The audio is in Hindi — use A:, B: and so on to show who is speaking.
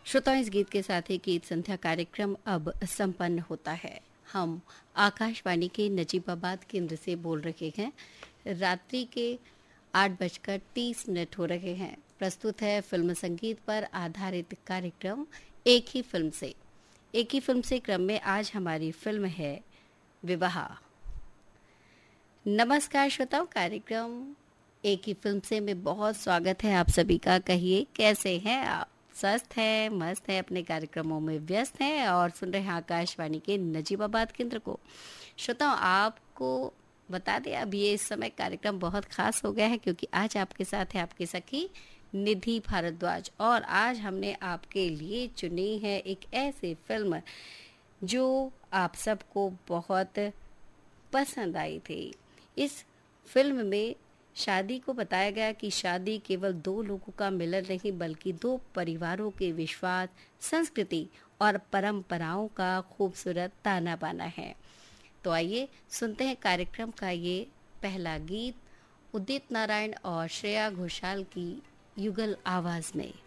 A: श्रोताओं, इस गीत के साथ ही गीत संध्या कार्यक्रम अब संपन्न होता है। हम आकाशवाणी के नजीबाबाद केंद्र से बोल रहे हैं। रात्रि के 8:30 हो रहे हैं। प्रस्तुत है फिल्म संगीत पर आधारित कार्यक्रम एक ही फिल्म से। एक ही फिल्म से क्रम में आज हमारी फिल्म है विवाह। नमस्कार श्रोताओं, कार्यक्रम एक ही फिल्म से में बहुत स्वागत है आप सभी का। कहिए कैसे हैं आप? स्वस्थ है, मस्त है, अपने कार्यक्रमों में व्यस्त हैं और सुन रहे हैं आकाशवाणी के नजीबाबाद केंद्र को। श्रोताओं, आपको बता दें अब ये इस समय कार्यक्रम बहुत खास हो गया है क्योंकि आज आपके साथ है आपकी सखी निधि भारद्वाज और आज हमने आपके लिए चुनी है एक ऐसी फिल्म जो आप सबको बहुत पसंद आई थी। इस फिल्म में शादी को बताया गया कि शादी केवल दो लोगों का मिलन नहीं बल्कि दो परिवारों के विश्वास, संस्कृति और परंपराओं का खूबसूरत ताना बाना है। तो आइए सुनते हैं कार्यक्रम का ये पहला गीत उदित नारायण और श्रेया घोषाल की युगल आवाज में।